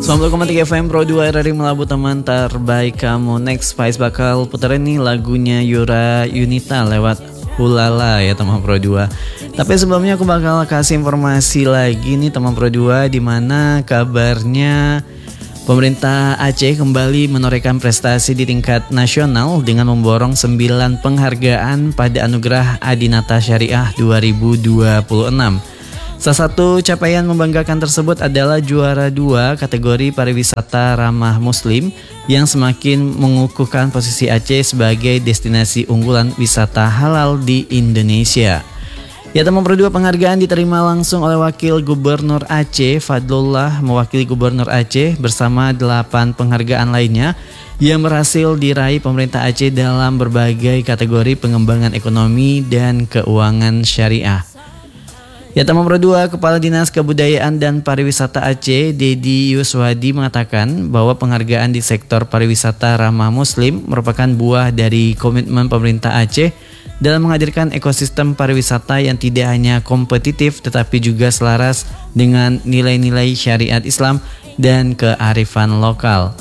90,3 FM Pro 2 RRI Melabu, teman terbaik kamu. Next Spice bakal puterin nih lagunya Yura Yunita lewat Hulala ya teman Pro 2. Tapi sebelumnya aku bakal kasih informasi lagi nih teman Pro 2, dimana kabarnya pemerintah Aceh kembali menorehkan prestasi di tingkat nasional dengan memborong 9 penghargaan pada Anugerah Adinata Syariah 2026. Salah satu capaian membanggakan tersebut adalah juara 2 kategori pariwisata ramah muslim yang semakin mengukuhkan posisi Aceh sebagai destinasi unggulan wisata halal di Indonesia. Ya teman Pro 2, penghargaan diterima langsung oleh Wakil Gubernur Aceh Fadlullah mewakili Gubernur Aceh bersama 8 penghargaan lainnya yang berhasil diraih pemerintah Aceh dalam berbagai kategori pengembangan ekonomi dan keuangan syariah. Ya teman Pro 2, Kepala Dinas Kebudayaan dan Pariwisata Aceh Dedi Yuswadi mengatakan bahwa penghargaan di sektor pariwisata ramah muslim merupakan buah dari komitmen pemerintah Aceh dalam menghadirkan ekosistem pariwisata yang tidak hanya kompetitif tetapi juga selaras dengan nilai-nilai syariat Islam dan kearifan lokal.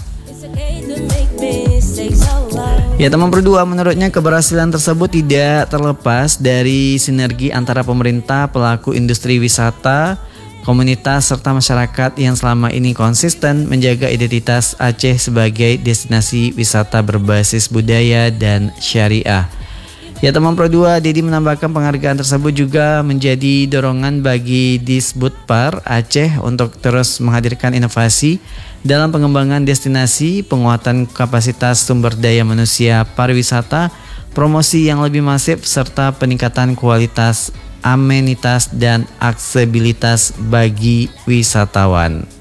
Ya teman Pro 2, menurutnya keberhasilan tersebut tidak terlepas dari sinergi antara pemerintah, pelaku industri wisata, komunitas serta masyarakat yang selama ini konsisten menjaga identitas Aceh sebagai destinasi wisata berbasis budaya dan syariah. Ya teman Pro 2, Dedi menambahkan penghargaan tersebut juga menjadi dorongan bagi Disbudpar Aceh untuk terus menghadirkan inovasi dalam pengembangan destinasi, penguatan kapasitas sumber daya manusia pariwisata, promosi yang lebih masif, serta peningkatan kualitas amenitas dan aksesibilitas bagi wisatawan.